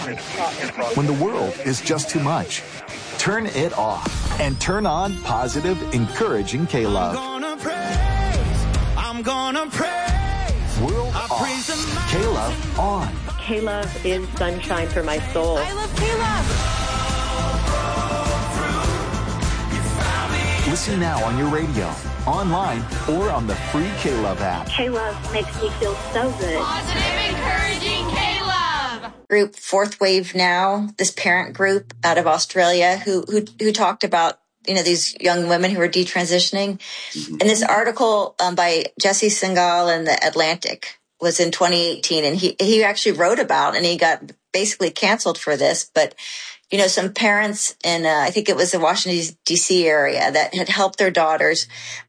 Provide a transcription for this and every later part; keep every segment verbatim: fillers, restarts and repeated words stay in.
When the world is just too much, turn it off and turn on positive, encouraging K-Love. I'm gonna praise, I'm gonna praise. World I off, K-Love on. K-Love is sunshine for my soul. I love K-Love. Listen now on your radio, online, or on the free K-Love app. K-Love makes me feel so good. Positive, encouraging K-Love. Group Fourth Wave Now, this parent group out of Australia who who who talked about, you know, these young women who are detransitioning. Mm-hmm. And this article um, by Jesse Singal in the Atlantic was in twenty eighteen, and he he actually wrote about, and he got basically canceled for this, but you know, some parents in, uh, I think it was the Washington, D C area that had helped their daughters,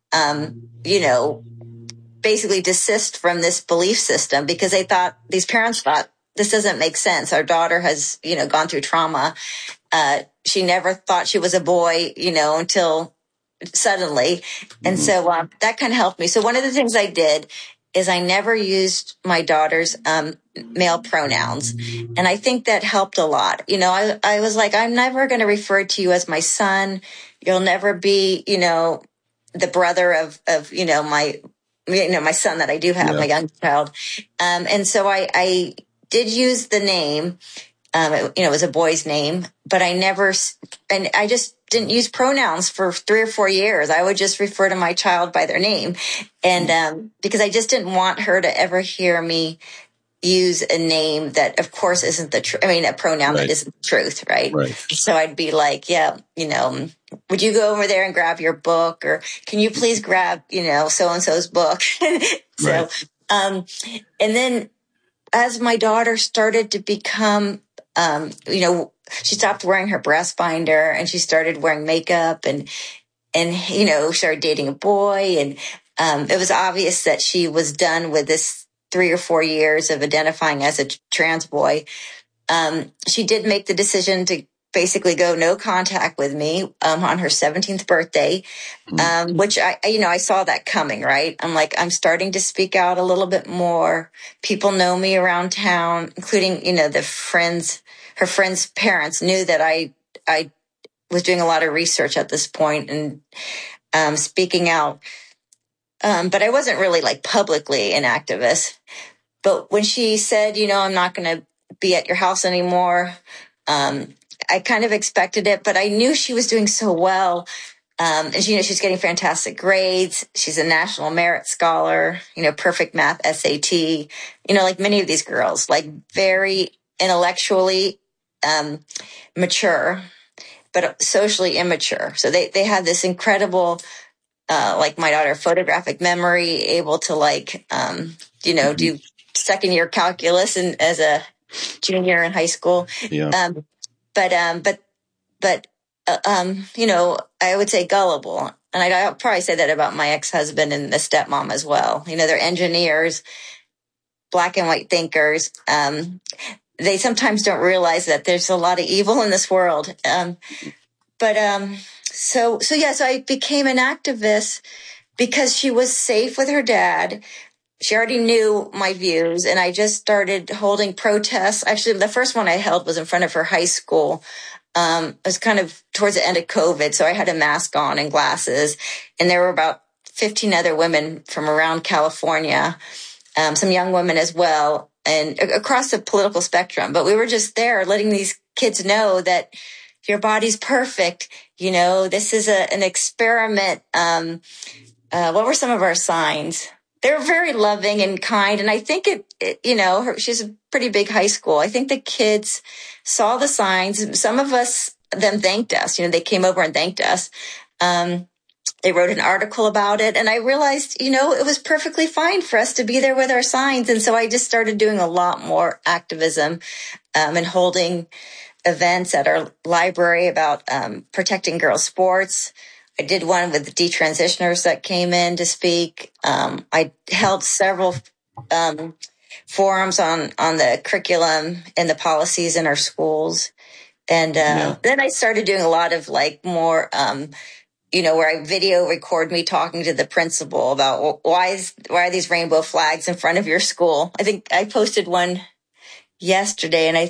um, you know, basically desist from this belief system because they thought, these parents thought, this doesn't make sense. Our daughter has, you know, gone through trauma. Uh, she never thought she was a boy, you know, until suddenly. And mm-hmm. so um, that kind of helped me. So one of the things I did is I never used my daughter's um, male pronouns. And I think that helped a lot. You know, I, I was like, I'm never going to refer to you as my son. You'll never be, you know, the brother of, of, you know, my, you know, my son that I do have, yeah. my young child. Um, and so I, I did use the name, um, it, you know, it was a boy's name, but I never, and I just didn't use pronouns for three or four years. I would just refer to my child by their name. And, um, because I just didn't want her to ever hear me use a name that of course isn't the truth. I mean, a pronoun right. that isn't the truth. Right? right. So I'd be like, yeah, you know, would you go over there and grab your book, or can you please grab, you know, so-and-so's book? so, right. um, and then as my daughter started to become, um, you know, she stopped wearing her breast binder and she started wearing makeup and, and, you know, started dating a boy. And, um, it was obvious that she was done with this three or four years of identifying as a trans boy. Um, she did make the decision to basically go no contact with me, um, on her seventeenth birthday. Um, which I, you know, I saw that coming, right? I'm like, I'm starting to speak out a little bit more. People know me around town, including, you know, the friends, her friends' parents knew that I, I was doing a lot of research at this point and, um, speaking out. Um, but I wasn't really like publicly an activist. But when she said, you know, I'm not going to be at your house anymore, um, I kind of expected it, but I knew she was doing so well. Um, and you know, she's getting fantastic grades. She's a national merit scholar, you know, perfect math S A T, you know, like many of these girls, like very intellectually, um, mature, but socially immature. So they, they had this incredible, uh, like my daughter, photographic memory, able to like, um, you know, do second year calculus and as a junior in high school. Yeah. Um, but, um, but, but, uh, um, you know, I would say gullible. And I, I'll probably say that about my ex-husband and the stepmom as well. You know, they're engineers, black and white thinkers. Um, they sometimes don't realize that there's a lot of evil in this world. Um, but, um, So, so yes, I became an activist because she was safe with her dad. She already knew my views, and I just started holding protests. Actually, the first one I held was in front of her high school. Um, it was kind of towards the end of COVID, so I had a mask on and glasses, and there were about fifteen other women from around California, um, some young women as well, and across the political spectrum. But we were just there letting these kids know that your body's perfect. You know, this is a, an experiment. Um, uh, what were some of our signs? They were very loving and kind. And I think it, it you know, her, she's a pretty big high school. I think the kids saw the signs. Some of us, them thanked us. You know, they came over and thanked us. Um, they wrote an article about it. And I realized, you know, it was perfectly fine for us to be there with our signs. And so I just started doing a lot more activism, um, and holding events at our library about um, protecting girls' sports. I did one with the detransitioners that came in to speak. Um, I held several um, forums on, on the curriculum and the policies in our schools. And uh, yeah. then I started doing a lot of like more, um, you know, where I video record me talking to the principal about why is, why are these rainbow flags in front of your school? I think I posted one yesterday, and I